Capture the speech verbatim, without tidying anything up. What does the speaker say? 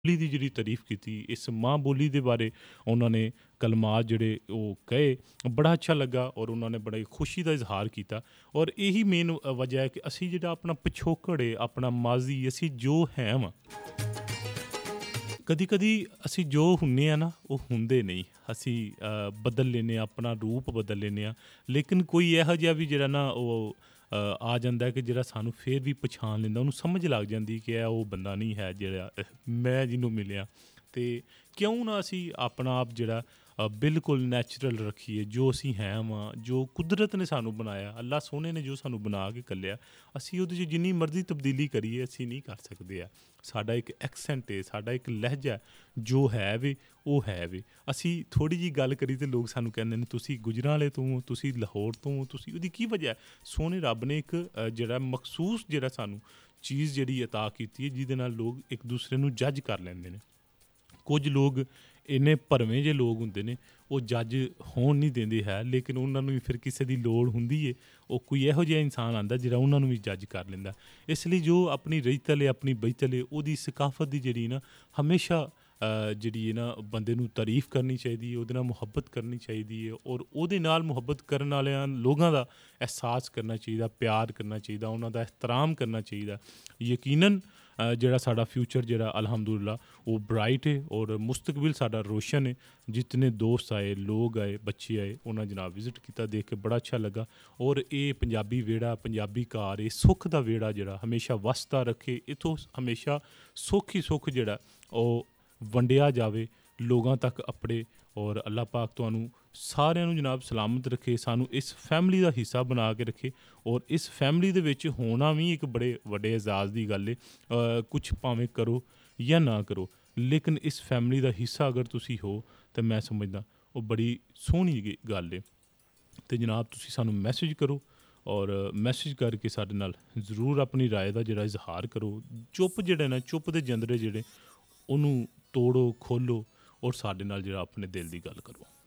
ਬੋਲੀ ਦੀ ਜਿਹੜੀ ਤਾਰੀਫ ਕੀਤੀ, ਇਸ ਮਾਂ ਬੋਲੀ ਦੇ ਬਾਰੇ ਉਹਨਾਂ ਨੇ ਕਲਮਾਤ ਜਿਹੜੇ ਉਹ ਕਹੇ, ਬੜਾ ਅੱਛਾ ਲੱਗਾ ਔਰ ਉਹਨਾਂ ਨੇ ਬੜੀ ਖੁਸ਼ੀ ਦਾ ਇਜ਼ਹਾਰ ਕੀਤਾ। ਔਰ ਇਹੀ ਮੇਨ ਵਜ੍ਹਾ ਹੈ ਕਿ ਅਸੀਂ ਜਿਹੜਾ ਆਪਣਾ ਪਿਛੋਕੜ ਹੈ, ਆਪਣਾ ਮਾਜ਼ੀ, ਅਸੀਂ ਜੋ ਹੈ ਵਾਂ, ਕਦੀ ਕਦੀ ਅਸੀਂ ਜੋ ਹੁੰਦੇ ਹਾਂ ਨਾ ਉਹ ਹੁੰਦੇ ਨਹੀਂ, ਅਸੀਂ ਬਦਲ ਲੈਂਦੇ ਹਾਂ, ਆਪਣਾ ਰੂਪ ਬਦਲ ਲੈਂਦੇ ਹਾਂ। ਲੇਕਿਨ ਕੋਈ ਇਹੋ ਜਿਹਾ ਵੀ ਜਿਹੜਾ ਨਾ ਉਹ ਅ, ਆ ਜਾਂਦਾ ਕਿ ਜਿਹੜਾ ਸਾਨੂੰ ਫਿਰ ਵੀ ਪਛਾਣ ਲੈਂਦਾ, ਉਹਨੂੰ ਸਮਝ ਲੱਗ ਜਾਂਦੀ ਕਿ ਇਹ ਉਹ ਬੰਦਾ ਨਹੀਂ ਹੈ ਜਿਹੜਾ ਮੈਂ ਜਿਹਨੂੰ ਮਿਲਿਆ। ਅਤੇ ਕਿਉਂ ਨਾ ਅਸੀਂ ਆਪਣਾ ਆਪ ਜਿਹੜਾ ਅ, ਬਿਲਕੁਲ ਨੈਚੁਰਲ ਰੱਖੀਏ, ਜੋ ਅਸੀਂ ਹੈ ਵਾਂ, ਜੋ ਕੁਦਰਤ ਨੇ ਸਾਨੂੰ ਬਣਾਇਆ, ਅੱਲਾ ਸੋਹਣੇ ਨੇ ਜੋ ਸਾਨੂੰ ਬਣਾ ਕੇ ਘੱਲਿਆ, ਅਸੀਂ ਉਹਦੇ 'ਚ ਜਿੰਨੀ ਮਰਜ਼ੀ ਤਬਦੀਲੀ ਕਰੀਏ ਅਸੀਂ ਨਹੀਂ ਕਰ ਸਕਦੇ ਆ। ਸਾਡਾ ਇੱਕ ਐਕਸੈਂਟ ਹੈ, ਸਾਡਾ ਇੱਕ ਲਹਿਜਾ ਜੋ ਹੈ ਵੀ ਉਹ ਹੈ ਵੀ। ਅਸੀਂ ਥੋੜ੍ਹੀ ਜਿਹੀ ਗੱਲ ਕਰੀ ਅਤੇ ਲੋਕ ਸਾਨੂੰ ਕਹਿੰਦੇ ਨੇ ਤੁਸੀਂ ਗੁਜਰਾਂ ਵਾਲੇ ਤੋਂ ਹੋ, ਤੁਸੀਂ ਲਾਹੌਰ ਤੋਂ ਹੋ, ਤੁਸੀਂ ਉਹਦੀ ਕੀ ਵਜ੍ਹਾ? ਸੋਹਣੇ ਰੱਬ ਨੇ ਇੱਕ ਅ, ਜਿਹੜਾ ਮਖਸੂਸ ਜਿਹੜਾ ਸਾਨੂੰ ਚੀਜ਼ ਜਿਹੜੀ ਅਤਾ ਕੀਤੀ ਹੈ, ਜਿਹਦੇ ਨਾਲ ਲੋਕ ਇੱਕ ਦੂਸਰੇ ਨੂੰ ਜੱਜ ਕਰ ਲੈਂਦੇ ਨੇ। ਕੁਝ ਲੋਕ ਇੰਨੇ ਭਰਵੇਂ ਜਿਹੇ ਲੋਕ ਹੁੰਦੇ ਨੇ, ਉਹ ਜੱਜ ਹੋਣ ਨਹੀਂ ਦਿੰਦੇ ਹੈ, ਲੇਕਿਨ ਉਹਨਾਂ ਨੂੰ ਵੀ ਫਿਰ ਕਿਸੇ ਦੀ ਲੋੜ ਹੁੰਦੀ ਹੈ, ਉਹ ਕੋਈ ਇਹੋ ਜਿਹਾ ਇਨਸਾਨ ਆਉਂਦਾ ਜਿਹੜਾ ਉਹਨਾਂ ਨੂੰ ਵੀ ਜੱਜ ਕਰ ਲੈਂਦਾ। ਇਸ ਲਈ ਜੋ ਆਪਣੀ ਰਈਤਲ ਹੈ, ਆਪਣੀ ਬਈਤਲ ਹੈ, ਉਹਦੀ ਸਕਾਫਤ ਦੀ ਜਿਹੜੀ ਨਾ ਹਮੇਸ਼ਾ ਅ, ਜਿਹੜੀ ਹੈ ਨਾ ਬੰਦੇ ਨੂੰ ਤਾਰੀਫ ਕਰਨੀ ਚਾਹੀਦੀ ਹੈ, ਉਹਦੇ ਨਾਲ ਮੁਹੱਬਤ ਕਰਨੀ ਚਾਹੀਦੀ ਹੈ, ਔਰ ਉਹਦੇ ਨਾਲ ਮੁਹੱਬਤ ਕਰਨ ਵਾਲਿਆਂ ਲੋਕਾਂ ਦਾ ਅਹਿਸਾਸ ਕਰਨਾ ਚਾਹੀਦਾ, ਪਿਆਰ ਕਰਨਾ ਚਾਹੀਦਾ, ਉਹਨਾਂ ਦਾ ਇਹਤਰਾਮ ਕਰਨਾ ਚਾਹੀਦਾ। ਯਕੀਨਨ ਅ, ਜਿਹੜਾ ਸਾਡਾ ਫਿਊਚਰ ਜਿਹੜਾ ਅਲਹਮਦੁਲਿਲਾ ਉਹ ਬਰਾਈਟ ਹੈ ਔਰ ਮੁਸਤਕਬਲ ਸਾਡਾ ਰੋਸ਼ਨ ਹੈ। ਜਿਤਨੇ ਦੋਸਤ ਆਏ, ਲੋਕ ਆਏ, ਬੱਚੇ ਆਏ, ਉਹਨਾਂ ਜਨਾਬ ਵਿਜ਼ਿਟ ਕੀਤਾ, ਦੇਖ ਕੇ ਬੜਾ ਅੱਛਾ ਲੱਗਾ। ਔਰ ਇਹ ਪੰਜਾਬੀ ਵਿਹੜਾ, ਪੰਜਾਬੀ ਘਰ, ਇਹ ਸੁੱਖ ਦਾ ਵਿਹੜਾ ਜਿਹੜਾ ਹਮੇਸ਼ਾ ਵਸਦਾ ਰੱਖੇ, ਇੱਥੋਂ ਹਮੇਸ਼ਾ ਸੁੱਖ ਹੀ ਸੁੱਖ ਜਿਹੜਾ ਉਹ ਵੰਡਿਆ ਜਾਵੇ, ਲੋਕਾਂ ਤੱਕ ਆਪਣੇ। ਔਰ ਅੱਲਾਹ ਪਾਕ ਤੁਹਾਨੂੰ ਸਾਰਿਆਂ ਨੂੰ ਜਨਾਬ ਸਲਾਮਤ ਰੱਖੇ, ਸਾਨੂੰ ਇਸ ਫੈਮਿਲੀ ਦਾ ਹਿੱਸਾ ਬਣਾ ਕੇ ਰੱਖੇ। ਔਰ ਇਸ ਫੈਮਿਲੀ ਦੇ ਵਿੱਚ ਹੋਣਾ ਵੀ ਇੱਕ ਬੜੇ ਵੱਡੇ ਇਜ਼ਾਜ਼ ਦੀ ਗੱਲ ਹੈ। ਕੁਛ ਭਾਵੇਂ ਕਰੋ ਜਾਂ ਨਾ ਕਰੋ, ਲੇਕਿਨ ਇਸ ਫੈਮਿਲੀ ਦਾ ਹਿੱਸਾ ਅਗਰ ਤੁਸੀਂ ਹੋ ਤਾਂ ਮੈਂ ਸਮਝਦਾ ਉਹ ਬੜੀ ਸੋਹਣੀ ਗ ਗੱਲ ਹੈ। ਅਤੇ ਜਨਾਬ ਤੁਸੀਂ ਸਾਨੂੰ ਮੈਸੇਜ ਕਰੋ ਔਰ ਮੈਸੇਜ ਕਰਕੇ ਸਾਡੇ ਨਾਲ ਜ਼ਰੂਰ ਆਪਣੀ ਰਾਏ ਦਾ ਜਿਹੜਾ ਇਜ਼ਹਾਰ ਕਰੋ। ਚੁੱਪ ਜਿਹੜੇ ਨਾ, ਚੁੱਪ ਦੇ ਜੰਦਰੇ ਜਿਹੜੇ, ਉਹਨੂੰ ਤੋੜੋ, ਖੋਲ੍ਹੋ ਔਰ ਸਾਡੇ ਨਾਲ ਜਿਹੜਾ ਆਪਣੇ ਦਿਲ ਦੀ ਗੱਲ ਕਰੋ।